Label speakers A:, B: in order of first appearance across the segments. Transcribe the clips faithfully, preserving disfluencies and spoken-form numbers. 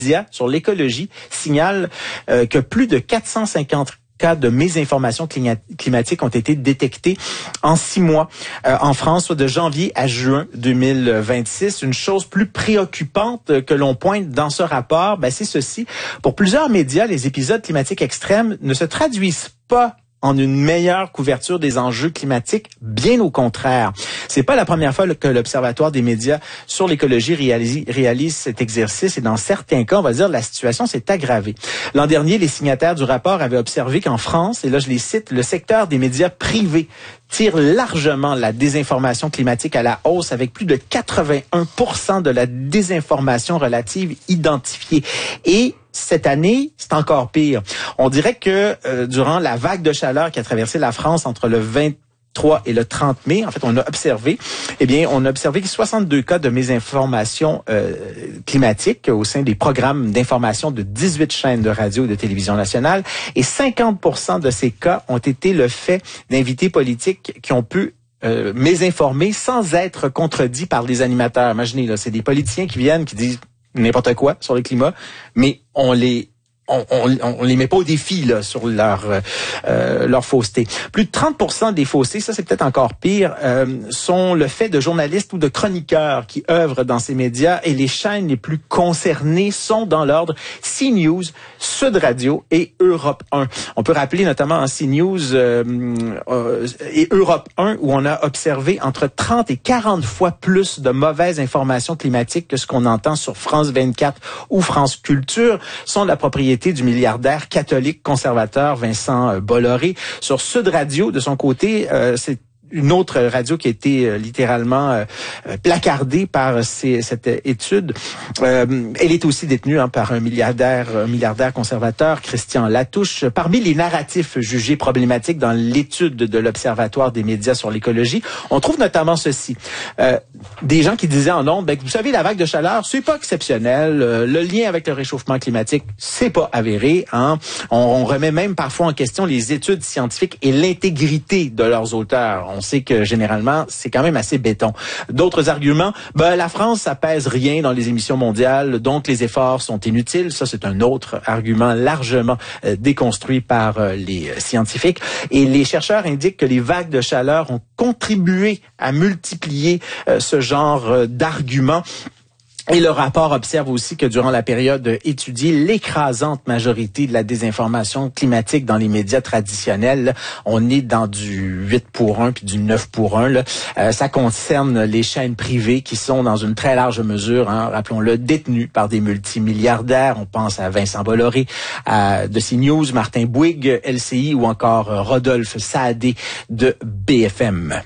A: sur l'écologie signale euh, que plus de quatre cent cinquante cas de mésinformation climatique ont été détectés en six mois euh, en France, soit de janvier à juin deux mille vingt-six. Une chose plus préoccupante que l'on pointe dans ce rapport, ben, c'est ceci. Pour plusieurs médias, les épisodes climatiques extrêmes ne se traduisent pas en une meilleure couverture des enjeux climatiques, bien au contraire. C'est pas la première fois que l'Observatoire des médias sur l'écologie réalise, réalise cet exercice et dans certains cas, on va dire, la situation s'est aggravée. L'an dernier, les signataires du rapport avaient observé qu'en France, et là je les cite, le secteur des médias privés tire largement la désinformation climatique à la hausse avec plus de quatre-vingt-un pour cent de la désinformation relative identifiée. Et cette année, c'est encore pire. On dirait que euh, durant la vague de chaleur qui a traversé la France entre le vingt-trois et le trente mai, en fait, on a observé, eh bien, on a observé soixante-deux cas de mésinformation euh, climatique au sein des programmes d'information de dix-huit chaînes de radio et de télévision nationale, et cinquante pour cent de ces cas ont été le fait d'invités politiques qui ont pu euh, mésinformer sans être contredits par les animateurs. Imaginez, là, c'est des politiciens qui viennent, qui disent n'importe quoi sur le climat, mais on les On, on, on les met pas au défi là sur leur euh, leur fausseté. Plus de trente pour cent des faussetés, ça c'est peut-être encore pire, euh, sont le fait de journalistes ou de chroniqueurs qui œuvrent dans ces médias, et les chaînes les plus concernées sont dans l'ordre CNews, Sud Radio et Europe un. On peut rappeler notamment en CNews euh, euh, et Europe un où on a observé entre trente et quarante fois plus de mauvaises informations climatiques que ce qu'on entend sur France vingt-quatre ou France Culture, sont la propriété du milliardaire catholique conservateur Vincent Bolloré. Sur Sud Radio, de son côté, euh, c'est une autre radio qui a été euh, littéralement euh, placardée par ces, cette étude. Euh, elle est aussi détenue hein, par un milliardaire, un milliardaire conservateur, Christian Latouche. Parmi les narratifs jugés problématiques dans l'étude de l'Observatoire des médias sur l'écologie, on trouve notamment ceci. Euh, des gens qui disaient en ondes, ben, vous savez, la vague de chaleur, c'est pas exceptionnel. Euh, le lien avec le réchauffement climatique, c'est pas avéré. Hein. On, on remet même parfois en question les études scientifiques et l'intégrité de leurs auteurs. On On sait que généralement, c'est quand même assez béton. D'autres arguments, ben, la France, ça pèse rien dans les émissions mondiales, donc les efforts sont inutiles. Ça, c'est un autre argument largement euh, déconstruit par euh, les euh, scientifiques. Et les chercheurs indiquent que les vagues de chaleur ont contribué à multiplier euh, ce genre euh, d'arguments. Et le rapport observe aussi que durant la période étudiée, l'écrasante majorité de la désinformation climatique dans les médias traditionnels, on est dans du huit pour un puis du neuf pour un. Là. Euh, ça concerne les chaînes privées qui sont dans une très large mesure, hein, rappelons-le, détenues par des multimilliardaires. On pense à Vincent Bolloré à, de CNews, Martin Bouygues, L C I ou encore Rodolphe Saadé de B F M.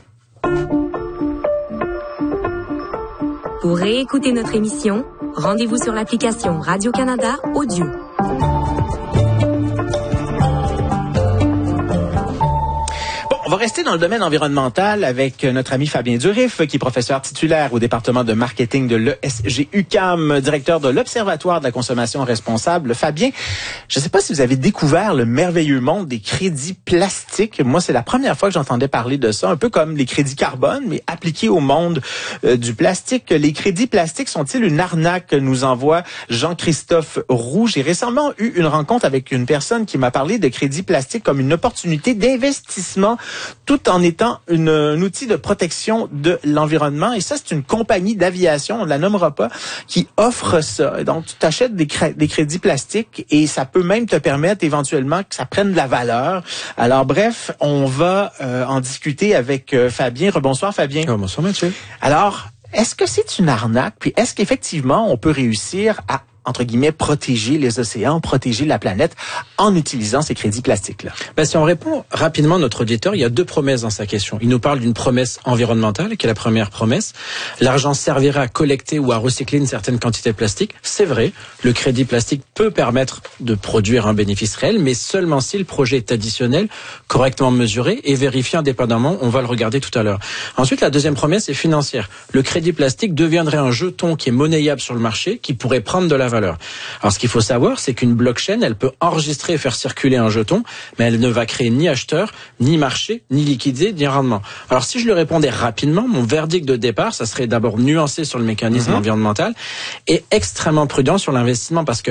B: Pour réécouter notre émission, rendez-vous sur l'application Radio-Canada Audio.
A: On va rester dans le domaine environnemental avec notre ami Fabien Durif, qui est professeur titulaire au département de marketing de l'E S G U Q A M, directeur de l'Observatoire de la consommation responsable. Fabien, je ne sais pas si vous avez découvert le merveilleux monde des crédits plastiques. Moi, c'est la première fois que j'entendais parler de ça, un peu comme les crédits carbone, mais appliqués au monde euh, du plastique. Les crédits plastiques sont-ils une arnaque, nous envoie Jean-Christophe Roux. J'ai récemment eu une rencontre avec une personne qui m'a parlé de crédits plastiques comme une opportunité d'investissement tout en étant une, un outil de protection de l'environnement. Et ça, c'est une compagnie d'aviation, on ne la nommera pas, qui offre ça. Donc, tu t'achètes des, cré- des crédits plastiques et ça peut même te permettre éventuellement que ça prenne de la valeur. Alors, bref, on va euh, en discuter avec euh, Fabien. Rebonsoir, Fabien.
C: Oh, bonsoir, Mathieu.
A: Alors, est-ce que c'est une arnaque? Puis, est-ce qu'effectivement, on peut réussir à entre guillemets, protéger les océans, protéger la planète en utilisant ces crédits plastiques-là?
C: Ben, si on répond rapidement à notre auditeur, il y a deux promesses dans sa question. Il nous parle d'une promesse environnementale, qui est la première promesse. L'argent servira à collecter ou à recycler une certaine quantité de plastique. C'est vrai, le crédit plastique peut permettre de produire un bénéfice réel, mais seulement si le projet est additionnel, correctement mesuré et vérifié indépendamment. On va le regarder tout à l'heure. Ensuite, la deuxième promesse est financière. Le crédit plastique deviendrait un jeton qui est monnayable sur le marché, qui pourrait prendre de la valeur. Alors, ce qu'il faut savoir, c'est qu'une blockchain, elle peut enregistrer et faire circuler un jeton, mais elle ne va créer ni acheteur, ni marché, ni liquidité, ni rendement. Alors, si je le répondais rapidement, mon verdict de départ, ça serait d'abord nuancé sur le mécanisme mmh. environnemental et extrêmement prudent sur l'investissement, parce que